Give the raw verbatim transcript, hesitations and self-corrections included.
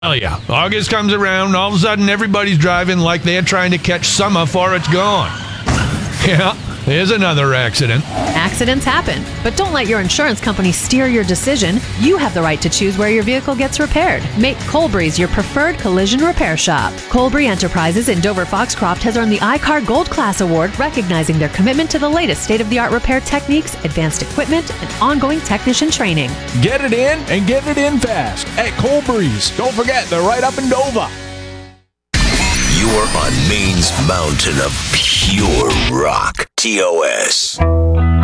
Oh, yeah. August comes around, and all of a sudden, everybody's driving like they're trying to catch summer before it's gone. Yeah, there's another accident. Accidents happen, but don't let your insurance company steer your decision. You have the right to choose where your vehicle gets repaired. Make Colbury's your preferred collision repair shop. Colbury Enterprises in Dover Foxcroft has earned the I C A R Gold Class Award, recognizing their commitment to the latest state-of-the-art repair techniques, advanced equipment, and ongoing technician training. Get it in and get it in fast at Colbury's. Don't forget, they're right up in Dover. You're on Maine's mountain of pure rock. T O S.